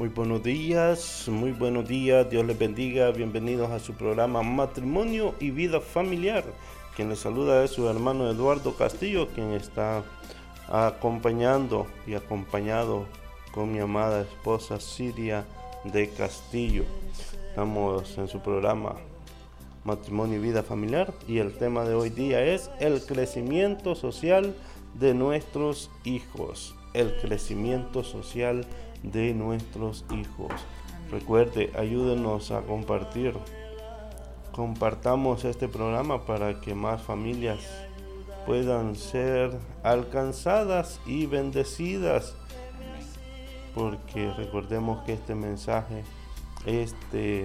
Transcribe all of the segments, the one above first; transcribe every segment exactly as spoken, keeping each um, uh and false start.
Muy buenos días, muy buenos días, Dios les bendiga, bienvenidos a su programa Matrimonio y Vida Familiar. Quien les saluda es su hermano Eduardo Castillo, quien está acompañando y acompañado con mi amada esposa Siria de Castillo. Estamos en su programa Matrimonio y Vida Familiar y el tema de hoy día es el crecimiento social de nuestros hijos. El crecimiento social de nuestros hijos. Recuerde, ayúdenos a compartir. Compartamos este programa para que más familias puedan ser alcanzadas y bendecidas. Porque recordemos que este mensaje, este,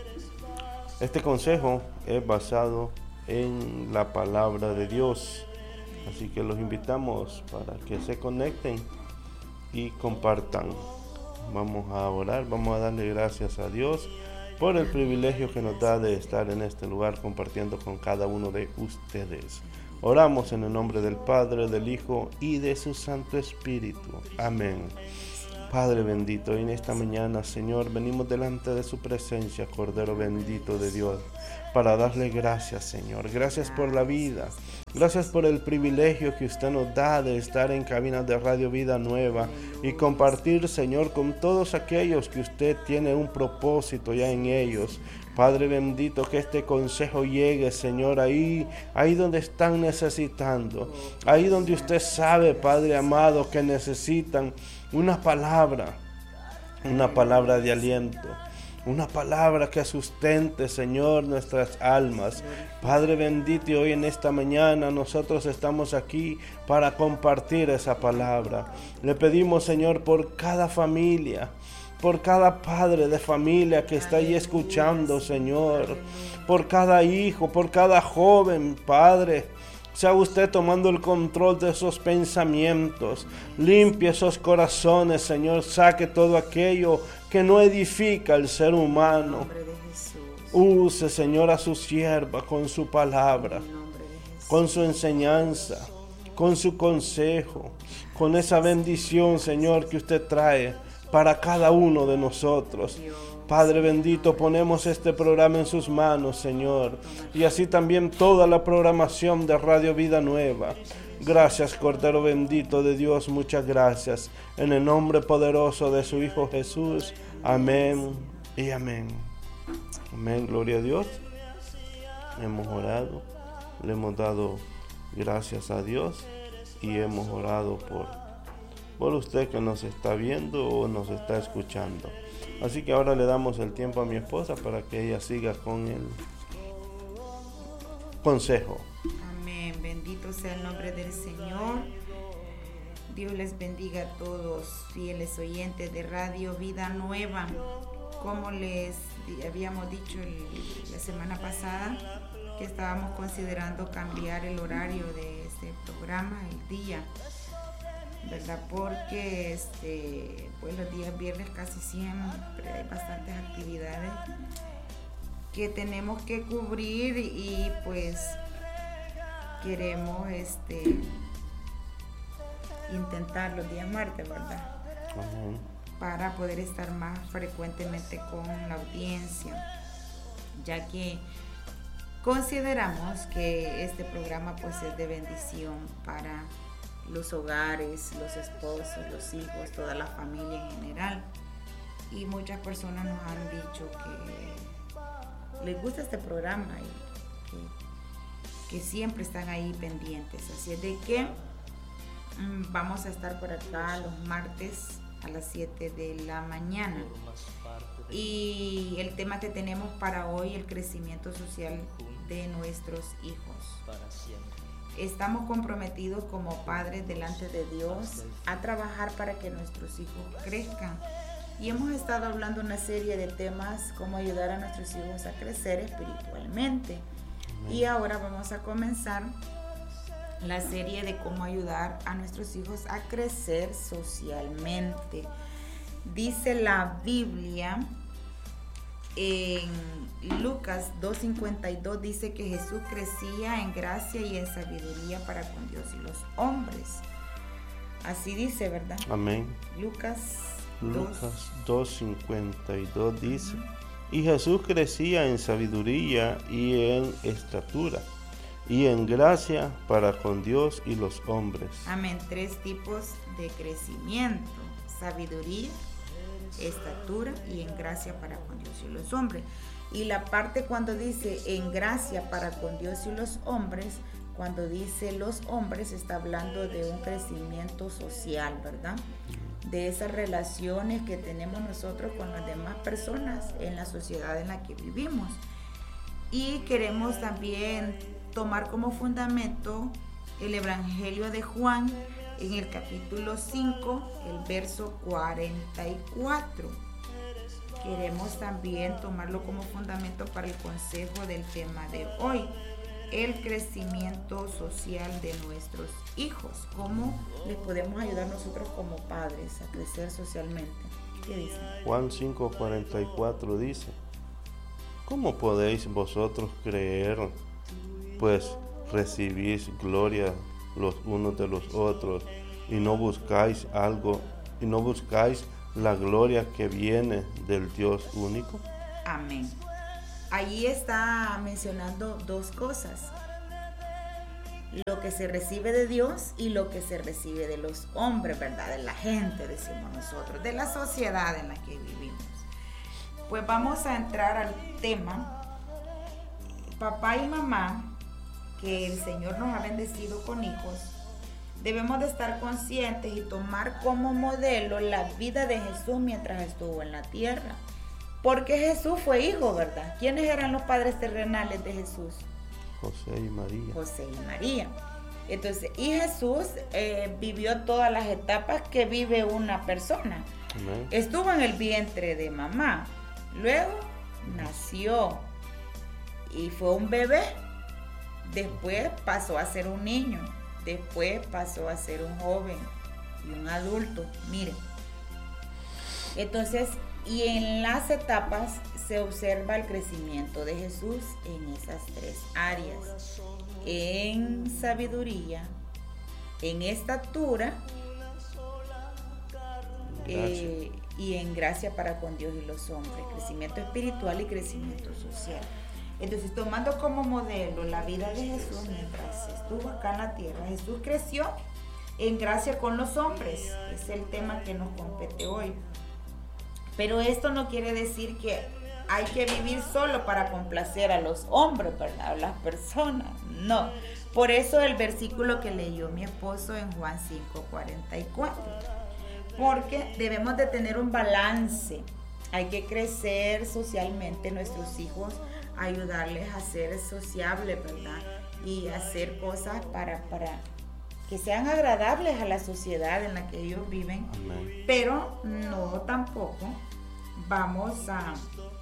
este consejo es basado en la palabra de Dios. Así que los invitamos para que se conecten y compartan. Vamos a orar, vamos a darle gracias a Dios por el privilegio que nos da de estar en este lugar compartiendo con cada uno de ustedes. Oramos en el nombre del Padre, del Hijo y de su Santo Espíritu. Amén. Padre bendito, en esta mañana, Señor, venimos delante de su presencia, Cordero bendito de Dios, para darle gracias, Señor. Gracias por la vida. Gracias por el privilegio que usted nos da de estar en cabinas de Radio Vida Nueva y compartir, Señor, con todos aquellos que usted tiene un propósito ya en ellos. Padre bendito, que este consejo llegue, Señor, ahí, ahí donde están necesitando, ahí donde usted sabe, Padre amado, que necesitan una palabra, una palabra de aliento. Una palabra que sustente, Señor, nuestras almas. Padre bendito, y hoy en esta mañana nosotros estamos aquí para compartir esa palabra. Le pedimos, Señor, por cada familia, por cada padre de familia que está ahí escuchando, Señor, por cada hijo, por cada joven, Padre. Sea usted tomando el control de esos pensamientos. Limpie esos corazones, Señor. Saque todo aquello que no edifica al ser humano. Use, Señor, a su sierva con su palabra, con su enseñanza, con su consejo, con esa bendición, Señor, que usted trae para cada uno de nosotros. Padre bendito, ponemos este programa en sus manos, Señor, y así también toda la programación de Radio Vida Nueva. Gracias, Cordero bendito de Dios, muchas gracias. En el nombre poderoso de su Hijo Jesús, amén y amén. Amén, gloria a Dios. Hemos orado, le hemos dado gracias a Dios y hemos orado por, por usted que nos está viendo o nos está escuchando. Así que ahora le damos el tiempo a mi esposa para que ella siga con el consejo. Amén. Bendito sea el nombre del Señor. Dios les bendiga a todos, fieles oyentes de Radio Vida Nueva. Como les habíamos dicho el, la semana pasada, que estábamos considerando cambiar el horario de este programa, el día, ¿verdad? Porque este, pues los días viernes casi siempre hay bastantes actividades que tenemos que cubrir y pues queremos este, intentar los días martes, ¿verdad? Uh-huh. Para poder estar más frecuentemente con la audiencia, ya que consideramos que este programa pues es de bendición para los hogares, los esposos, los hijos, toda la familia en general. Y muchas personas nos han dicho que les gusta este programa y que, que siempre están ahí pendientes. Así es de que mmm, vamos a estar por acá los martes a las siete de la mañana. Y el tema que tenemos para hoy, el crecimiento social de nuestros hijos. Estamos comprometidos como padres delante de Dios a trabajar para que nuestros hijos crezcan. Y hemos estado hablando una serie de temas, cómo ayudar a nuestros hijos a crecer espiritualmente. Amén. Y ahora vamos a comenzar la serie de cómo ayudar a nuestros hijos a crecer socialmente. Dice la Biblia en Lucas dos cincuenta y dos, dice que Jesús crecía en gracia y en sabiduría para con Dios y los hombres. Así dice, ¿verdad? Amén. Lucas Lucas dos cincuenta y dos dice, uh-huh. Y Jesús crecía en sabiduría y en estatura y en gracia para con Dios y los hombres. Amén. Tres tipos de crecimiento: sabiduría, estatura y en gracia para con Dios y los hombres. Y la parte cuando dice en gracia para con Dios y los hombres, cuando dice los hombres, está hablando de un crecimiento social, ¿verdad? De esas relaciones que tenemos nosotros con las demás personas en la sociedad en la que vivimos. Y queremos también tomar como fundamento el Evangelio de Juan en el capítulo cinco, el verso cuarenta y cuatro. Queremos también tomarlo como fundamento para el consejo del tema de hoy, el crecimiento social de nuestros hijos. ¿Cómo les podemos ayudar nosotros como padres a crecer socialmente? ¿Qué dice? Juan cinco cuarenta y cuatro dice, ¿cómo podéis vosotros creer, pues recibís gloria los unos de los otros y no buscáis algo, y no buscáis la gloria que viene del Dios único? Amén. Allí está mencionando dos cosas: lo que se recibe de Dios y lo que se recibe de los hombres, ¿verdad? De la gente, decimos nosotros, de la sociedad en la que vivimos. Pues vamos a entrar al tema. Papá y mamá, que el Señor nos ha bendecido con hijos, debemos de estar conscientes y tomar como modelo la vida de Jesús mientras estuvo en la tierra. Porque Jesús fue hijo, ¿verdad? ¿Quiénes eran los padres terrenales de Jesús? José y María. José y María. Entonces, y Jesús eh, vivió todas las etapas que vive una persona. Amén. Estuvo en el vientre de mamá, luego nació y fue un bebé, después pasó a ser un niño, después pasó a ser un joven y un adulto. Miren, entonces, y en las etapas se observa el crecimiento de Jesús en esas tres áreas: en sabiduría, en estatura eh, y en gracia para con Dios y los hombres, crecimiento espiritual y crecimiento social. Entonces, tomando como modelo la vida de Jesús mientras estuvo acá en la tierra, Jesús creció en gracia con los hombres. Es el tema que nos compete hoy. Pero esto no quiere decir que hay que vivir solo para complacer a los hombres, ¿verdad? A las personas. No. Por eso el versículo que leyó mi esposo en Juan cinco cuarenta y cuatro. Porque debemos de tener un balance. Hay que crecer socialmente nuestros hijos, ayudarles a ser sociables, ¿verdad? Y hacer cosas para, para que sean agradables a la sociedad en la que ellos viven. Amén. Pero no tampoco vamos a,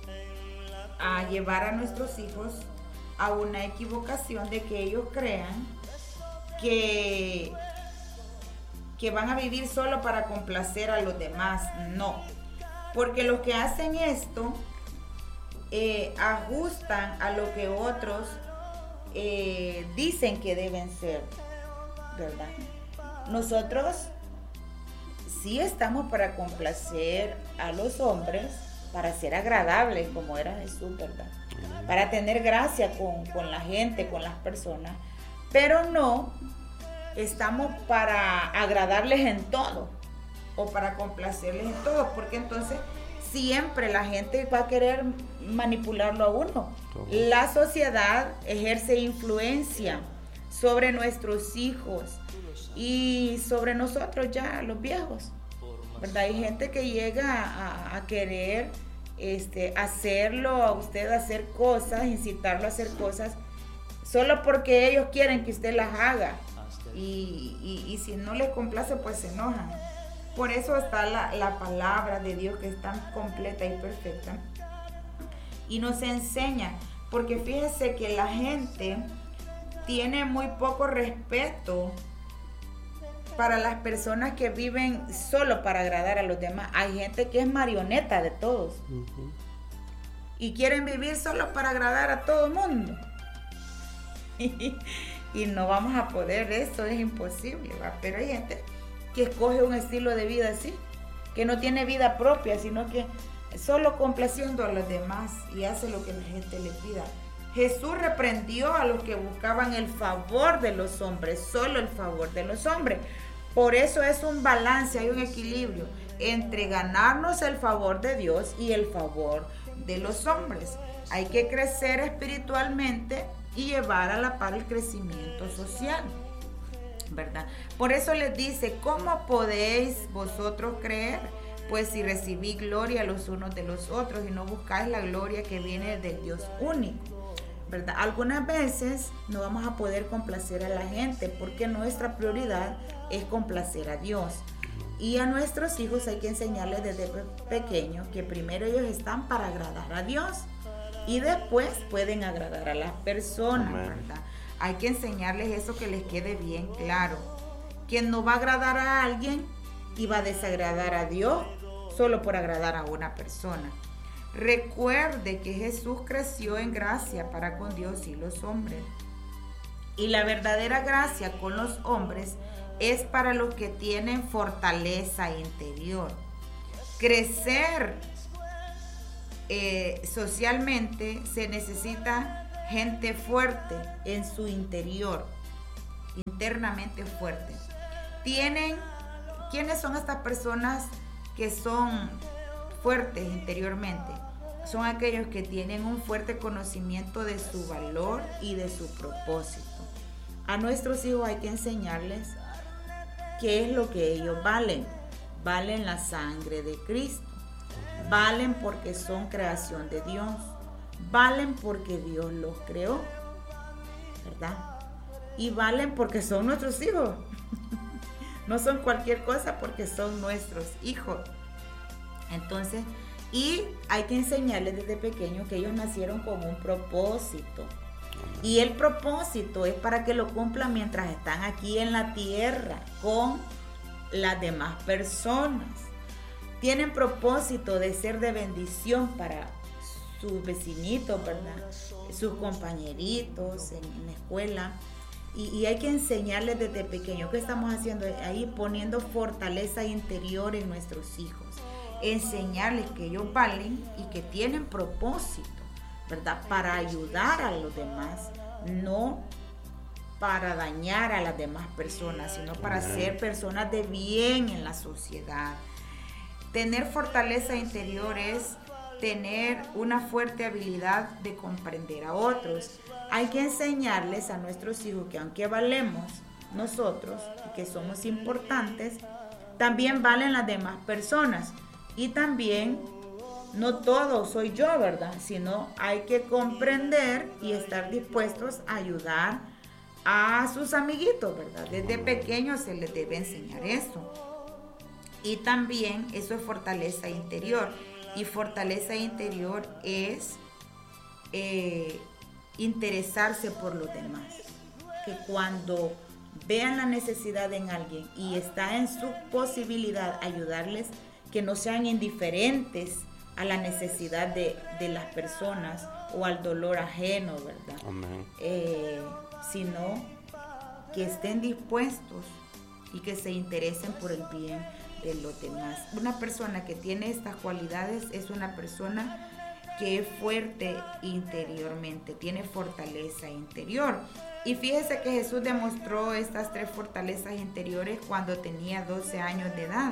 a llevar a nuestros hijos a una equivocación de que ellos crean que, que van a vivir solo para complacer a los demás. No, porque los que hacen esto eh, ajustan a lo que otros eh, dicen que deben ser, ¿verdad? Nosotros sí estamos para complacer a los hombres, para ser agradables como era Jesús, ¿verdad? Para tener gracia con, con la gente, con las personas, pero no estamos para agradarles en todo o para complacerles en todo, porque entonces siempre la gente va a querer manipularlo a uno. La sociedad ejerce influencia sobre nuestros hijos y sobre nosotros ya, los viejos, ¿verdad? Hay gente que llega a, a querer este, hacerlo a usted, hacer cosas, incitarlo a hacer cosas, solo porque ellos quieren que usted las haga. Y, y, y si no les complace, pues se enojan. Por eso está la, la palabra de Dios, que es tan completa y perfecta, y nos enseña, porque fíjese que la gente tiene muy poco respeto para las personas que viven solo para agradar a los demás. Hay gente que es marioneta de todos. Uh-huh. Y quieren vivir solo para agradar a todo el mundo. Y no vamos a poder, eso es imposible, ¿va? Pero hay gente que escoge un estilo de vida así, que no tiene vida propia, sino que solo complaciendo a los demás y hace lo que la gente le pida. Jesús reprendió a los que buscaban el favor de los hombres, solo el favor de los hombres. Por eso es un balance, hay un equilibrio entre ganarnos el favor de Dios y el favor de los hombres. Hay que crecer espiritualmente y llevar a la par el crecimiento social, ¿verdad? Por eso les dice, ¿cómo podéis vosotros creer? Pues si recibís gloria los unos de los otros y no buscáis la gloria que viene del Dios único, ¿verdad? Algunas veces no vamos a poder complacer a la gente porque nuestra prioridad es complacer a Dios. Y a nuestros hijos hay que enseñarles desde pequeños que primero ellos están para agradar a Dios y después pueden agradar a las personas, ¿verdad? Hay que enseñarles eso, que les quede bien claro. Quien no va a agradar a alguien y va a desagradar a Dios solo por agradar a una persona. Recuerde que Jesús creció en gracia para con Dios y los hombres. Y la verdadera gracia con los hombres es para los que tienen fortaleza interior. Crecer eh, socialmente se necesita gente fuerte en su interior, internamente fuerte. Tienen, ¿quiénes son estas personas que son fuertes interiormente? Son aquellos que tienen un fuerte conocimiento de su valor y de su propósito. A nuestros hijos hay que enseñarles qué es lo que ellos valen. Valen la sangre de Cristo. Valen porque son creación de Dios. Valen porque Dios los creó, ¿verdad? Y valen porque son nuestros hijos. No son cualquier cosa, porque son nuestros hijos. Entonces, y hay que enseñarles desde pequeños que ellos nacieron con un propósito. Y el propósito es para que lo cumplan mientras están aquí en la tierra con las demás personas. Tienen propósito de ser de bendición para sus vecinitos, ¿verdad? Sus compañeritos en, en la escuela. Y, y hay que enseñarles desde pequeños. ¿Qué estamos haciendo ahí? Poniendo fortaleza interior en nuestros hijos. Enseñarles que ellos valen y que tienen propósito, ¿verdad? Para ayudar a los demás, no para dañar a las demás personas, sino para ser personas de bien en la sociedad. Tener fortaleza interior es tener una fuerte habilidad de comprender a otros. Hay que enseñarles a nuestros hijos que aunque valemos nosotros y que somos importantes, también valen las demás personas. Y también no todo soy yo, ¿verdad? Sino hay que comprender y estar dispuestos a ayudar a sus amiguitos, ¿verdad? Desde pequeños se les debe enseñar eso. Y también eso es fortaleza interior. Y fortaleza interior es eh, interesarse por los demás. Que cuando vean la necesidad en alguien y está en su posibilidad ayudarles, que no sean indiferentes a la necesidad de, de las personas o al dolor ajeno, ¿verdad? Amén. Eh, sino que estén dispuestos y que se interesen por el bien de los demás. Una persona que tiene estas cualidades es una persona que es fuerte interiormente, tiene fortaleza interior. Y fíjese que Jesús demostró estas tres fortalezas interiores cuando tenía doce años de edad.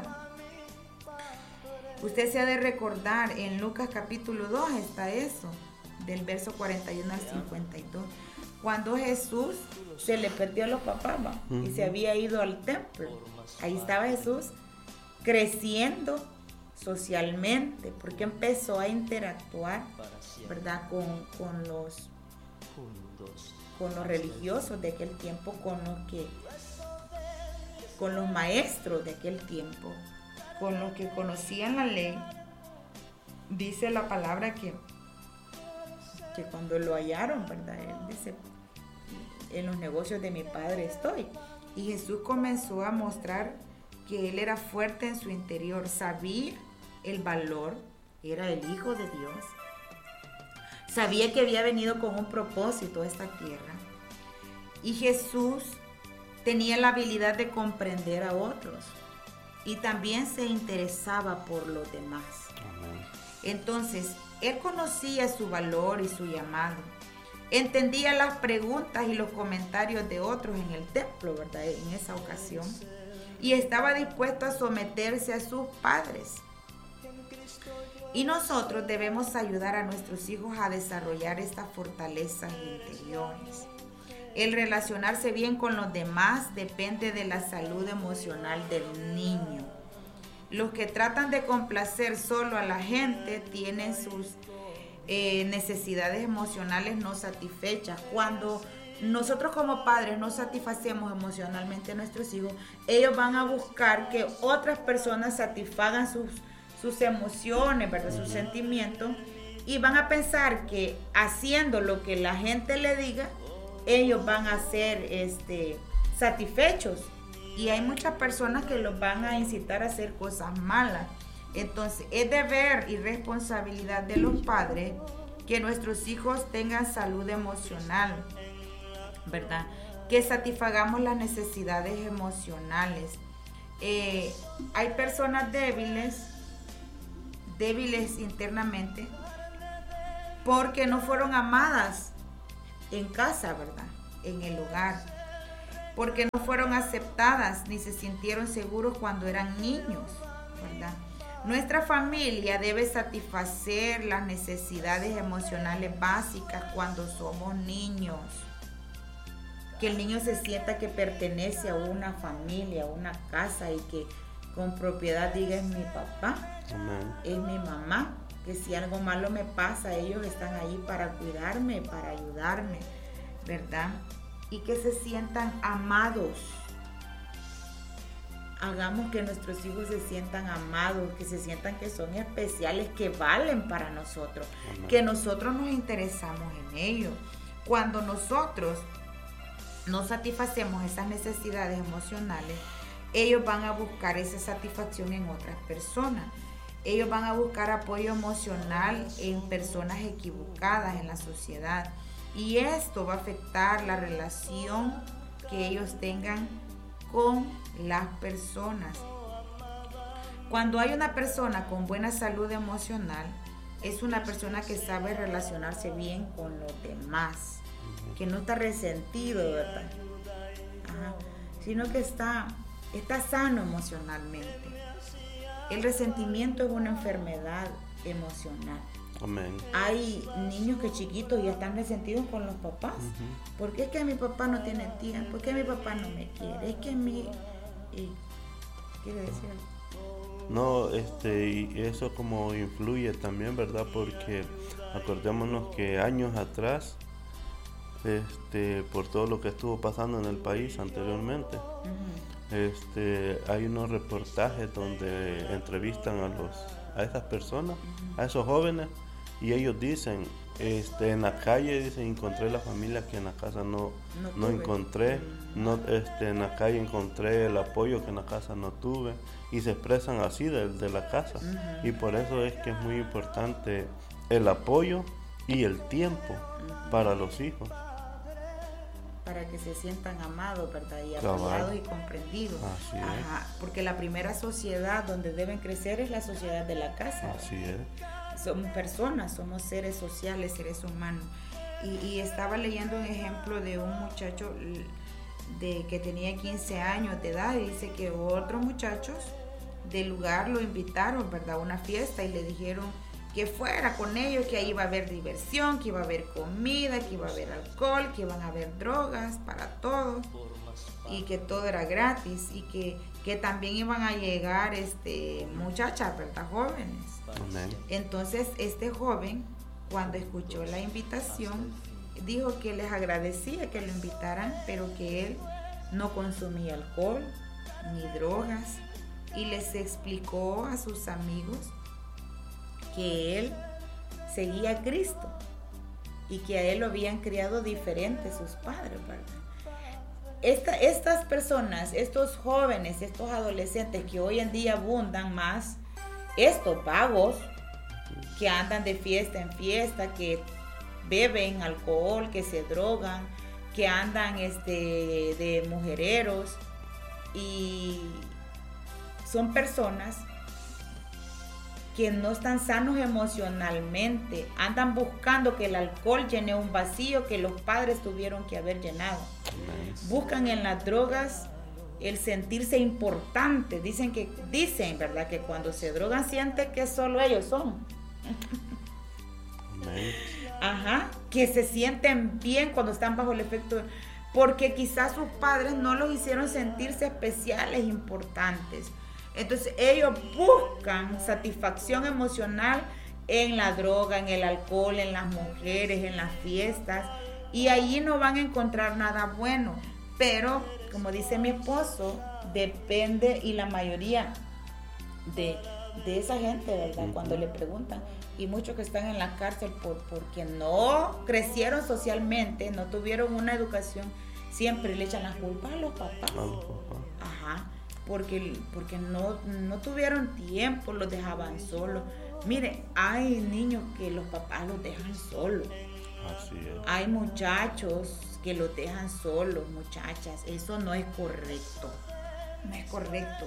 Usted se ha de recordar, en Lucas capítulo dos está eso, del verso cuarenta y uno al cincuenta y dos, cuando Jesús se le perdió a los papás, ¿va? Uh-huh. Y se había ido al templo. Ahí estaba Jesús creciendo socialmente, porque empezó a interactuar, ¿verdad? Con, con los con los religiosos de aquel tiempo, con los que con los maestros de aquel tiempo, con los que conocían la ley. Dice la palabra que, que cuando lo hallaron, ¿verdad? Él dice, en los negocios de mi padre estoy. Y Jesús comenzó a mostrar que él era fuerte en su interior, sabía el valor, era el Hijo de Dios, sabía que había venido con un propósito a esta tierra. Y Jesús tenía la habilidad de comprender a otros. y también se interesaba por los demás. Amén. Entonces, él conocía su valor y su llamado. Entendía las preguntas y los comentarios de otros en el templo, ¿verdad? En esa ocasión. Y estaba dispuesto a someterse a sus padres. Y nosotros debemos ayudar a nuestros hijos a desarrollar estas fortalezas interiores. El relacionarse bien con los demás depende de la salud emocional del niño. Los que tratan de complacer solo a la gente tienen sus eh, necesidades emocionales no satisfechas. Cuando nosotros como padres no satisfacemos emocionalmente a nuestros hijos, ellos van a buscar que otras personas satisfagan sus, sus emociones, ¿verdad? Sus sentimientos, y van a pensar que haciendo lo que la gente le diga, ellos van a ser este, satisfechos. Y hay muchas personas que los van a incitar a hacer cosas malas. Entonces, es deber y responsabilidad de los padres que nuestros hijos tengan salud emocional, ¿verdad? Que satisfagamos las necesidades emocionales. Eh, hay personas débiles, débiles internamente, porque no fueron amadas en casa, ¿verdad? En el hogar. Porque no fueron aceptadas ni se sintieron seguros cuando eran niños, ¿verdad? Nuestra familia debe satisfacer las necesidades emocionales básicas cuando somos niños. Que el niño se sienta que pertenece a una familia, a una casa, y que con propiedad diga: es mi papá, Amén. es mi mamá, que si algo malo me pasa, ellos están ahí para cuidarme, para ayudarme, ¿verdad? Y que se sientan amados. Hagamos que nuestros hijos se sientan amados, que se sientan que son especiales, que valen para nosotros, Amén. Que nosotros nos interesamos en ellos. Cuando nosotros no satisfacemos esas necesidades emocionales, ellos van a buscar esa satisfacción en otras personas. Ellos van a buscar apoyo emocional en personas equivocadas en la sociedad. Y esto va a afectar la relación que ellos tengan con las personas. Cuando hay una persona con buena salud emocional, es una persona que sabe relacionarse bien con los demás, que no está resentido, ¿verdad? Ajá. Sino que está, está sano emocionalmente. El resentimiento es una enfermedad emocional. Amén. Hay niños que chiquitos ya están resentidos con los papás. Uh-huh. ¿Por qué es que mi papá no tiene tiempo? ¿Por qué mi papá no me quiere? Es que mi... Y, ¿quiere decir algo? No, este, y eso como influye también, ¿verdad? Porque acordémonos que años atrás, este, por todo lo que estuvo pasando en el país anteriormente, uh-huh. este, hay unos reportajes donde entrevistan a los, a esas personas, uh-huh. a esos jóvenes, y ellos dicen, este, en la calle, dicen, encontré la familia que en la casa no, no, no encontré, no, este, en la calle encontré el apoyo que en la casa no tuve, y se expresan así de, de la casa, uh-huh. y por eso es que es muy importante el apoyo y el tiempo uh-huh. para los hijos. Para que se sientan amados, ¿verdad? Y apoyados y comprendidos. Así Ajá, es. Porque la primera sociedad donde deben crecer es la sociedad de la casa. Así es. Somos personas, somos seres sociales, seres humanos. Y, y estaba leyendo un ejemplo de un muchacho de que tenía quince años de edad, y dice que otros muchachos del lugar lo invitaron, ¿verdad?, a una fiesta, y le dijeron que fuera con ellos, que ahí iba a haber diversión, que iba a haber comida, que iba a haber alcohol, que iban a haber drogas para todos, y que todo era gratis, y que, que también iban a llegar este, muchachas, ¿verdad?, jóvenes. Amén. Entonces este joven, cuando escuchó la invitación, dijo que les agradecía que lo invitaran, pero que él no consumía alcohol ni drogas, y les explicó a sus amigos que él seguía a Cristo y que a él lo habían criado diferente sus padres, ¿verdad? Esta, estas personas, estos jóvenes, estos adolescentes que hoy en día abundan más, estos vagos que andan de fiesta en fiesta, que beben alcohol, que se drogan, que andan este, de mujereros, y son personas que no están sanos emocionalmente, andan buscando que el alcohol llene un vacío que los padres tuvieron que haber llenado. Nice. Buscan en las drogas el sentirse importante. Dicen que, dicen, ¿verdad? Que cuando se drogan sienten que solo ellos son. Nice. Ajá, que se sienten bien cuando están bajo el efecto, porque quizás sus padres no los hicieron sentirse especiales, importantes. Entonces ellos buscan satisfacción emocional en la droga, en el alcohol, en las mujeres, en las fiestas, y allí no van a encontrar nada bueno. Pero, como dice mi esposo, depende, y la mayoría de, de esa gente, ¿verdad? Uh-huh. Cuando le preguntan, y muchos que están en la cárcel por, porque no crecieron socialmente, no tuvieron una educación, siempre le echan la culpa a los papás. Uh-huh. Ajá. Porque, porque no, no tuvieron tiempo, los dejaban solos. Mire, hay niños que los papás los dejan solos. Así es. Hay muchachos que los dejan solos, muchachas. Eso no es correcto. No es correcto.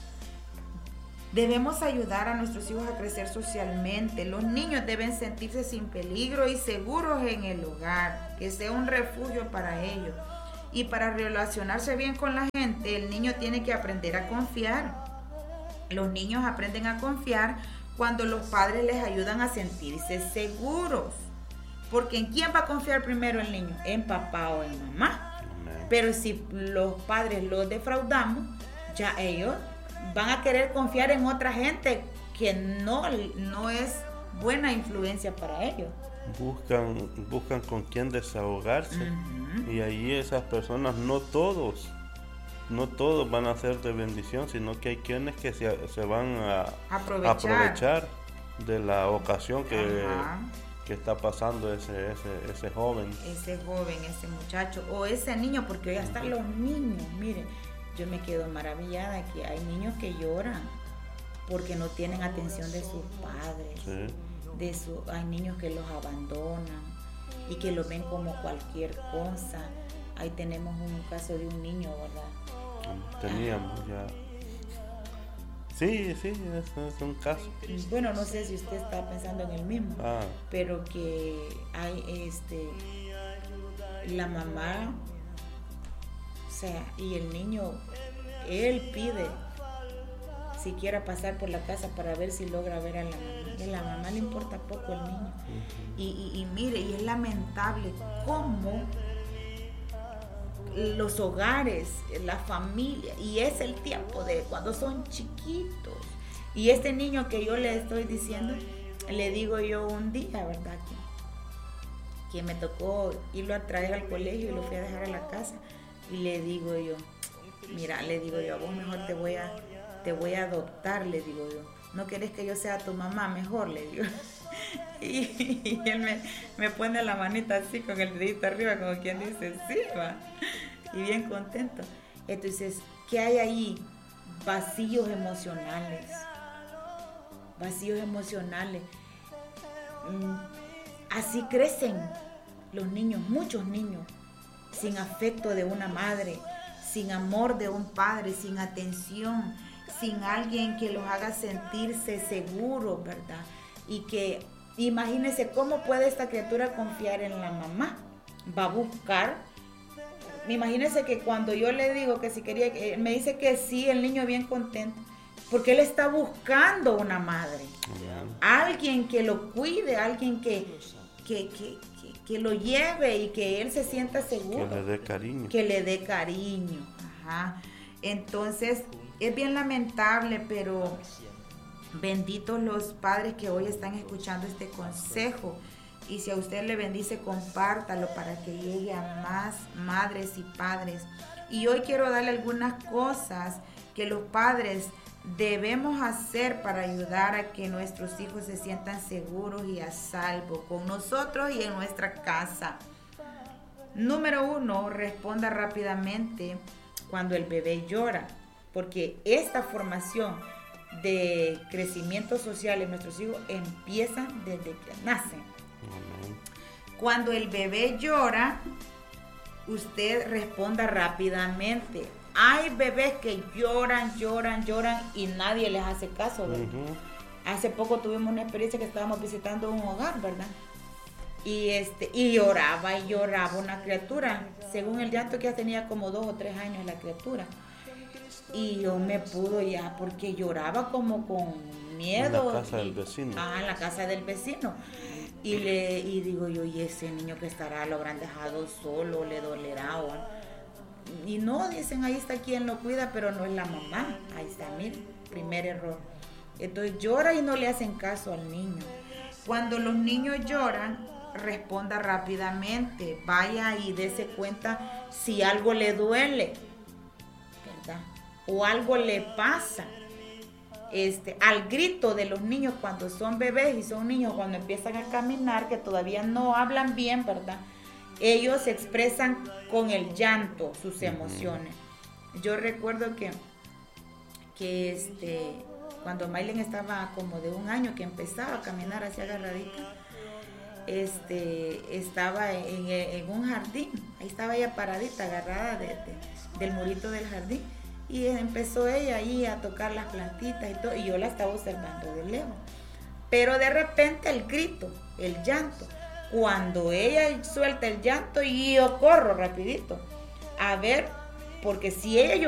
Debemos ayudar a nuestros hijos a crecer socialmente. Los niños deben sentirse sin peligro y seguros en el hogar, que sea un refugio para ellos. Y para relacionarse bien con la gente, el niño tiene que aprender a confiar. Los niños aprenden a confiar cuando los padres les ayudan a sentirse seguros. Porque ¿en quién va a confiar primero el niño? En papá o en mamá. Amén. Pero si los padres los defraudamos, ya ellos van a querer confiar en otra gente que no, no es buena influencia para ellos. Buscan, buscan con quién desahogarse. Uh-huh. Y ahí esas personas, no todos, no todos van a ser de bendición, sino que hay quienes que se, se van a aprovechar. aprovechar de la ocasión que, uh-huh. que está pasando ese, ese, ese joven. Ese joven, ese muchacho, o ese niño, porque hoy hasta uh-huh. los niños, miren, yo me quedo maravillada que hay niños que lloran porque no tienen atención de sus padres. Sí. De su, hay niños que los abandonan y que los ven como cualquier cosa. Ahí tenemos un caso de un niño, ¿verdad? Teníamos ah. ya. Sí, sí, es, es un caso. Bueno, no sé si usted está pensando en el mismo, ah. pero que hay este la mamá, o sea, y el niño, él pide siquiera pasar por la casa para ver si logra ver a la mamá. Y a la mamá le importa poco el niño. Uh-huh. Y, y, y mire, y es lamentable cómo los hogares, la familia, y es el tiempo de cuando son chiquitos. Y este niño que yo le estoy diciendo, le digo yo un día, ¿verdad? Que, que me tocó irlo a traer al colegio y lo fui a dejar a la casa. Y le digo yo, mira, le digo yo, a vos mejor te voy a te voy a adoptar, le digo yo. ¿No querés que yo sea tu mamá? Mejor, le digo. Y, y él me, me pone la manita así con el dedito arriba, como quien dice, sí, va. Y bien contento. Entonces, ¿qué hay ahí? Vacíos emocionales. Vacíos emocionales. Así crecen los niños, muchos niños, sin afecto de una madre, sin amor de un padre, sin atención, sin alguien que los haga sentirse seguros, ¿verdad? Y que, imagínense cómo puede esta criatura confiar en la mamá. Va a buscar. Imagínense que cuando yo le digo que si quería, él me dice que sí, el niño bien contento, porque él está buscando una madre. Bien. Alguien que lo cuide, alguien que, que, que, que, que lo lleve y que él se sienta seguro. Que le dé cariño. Que le dé cariño. Ajá. Entonces, es bien lamentable, pero benditos los padres que hoy están escuchando este consejo. Y si a usted le bendice, compártalo para que llegue a más madres y padres. Y hoy quiero darle algunas cosas que los padres debemos hacer para ayudar a que nuestros hijos se sientan seguros y a salvo con nosotros y en nuestra casa. Número uno, responda rápidamente cuando el bebé llora, porque esta formación de crecimiento social en nuestros hijos empieza desde que nacen. Amén. Cuando el bebé llora, usted responda rápidamente. hay bebés que lloran, lloran, lloran y nadie les hace caso, ¿verdad? Uh-huh. Hace poco tuvimos una experiencia que estábamos visitando un hogar, ¿verdad? Y este y lloraba y lloraba una criatura, según el llanto que ya tenía como dos o tres años la criatura. Y yo me pudo ya, porque lloraba como con miedo. En la casa y, del vecino. Ah, en la casa del vecino. Y le y digo yo, y ese niño que estará, lo habrán dejado solo, le dolerá o... Y no, dicen, ahí está quien lo cuida, pero no es la mamá. Ahí está, mire, primer error. Entonces llora y no le hacen caso al niño. Cuando los niños lloran, responda rápidamente, vaya y dése cuenta si algo le duele, ¿verdad? O algo le pasa. Este, al grito de los niños cuando son bebés y son niños cuando empiezan a caminar, que todavía no hablan bien, ¿verdad? Ellos expresan con el llanto sus emociones. Yo recuerdo que, que este, cuando Maylen estaba como de un año, que empezaba a caminar así agarradita, este, estaba en, en un jardín, ahí estaba ella paradita, agarrada de, de, del murito del jardín, y empezó ella ahí a tocar las plantitas y todo, y yo la estaba observando de lejos. Pero de repente el grito, el llanto, cuando ella suelta el llanto, y yo corro rapidito a ver, porque si ella